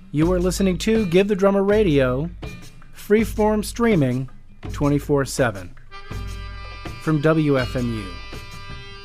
You are listening to Give the Drummer Radio, freeform streaming 24/7 from WFMU.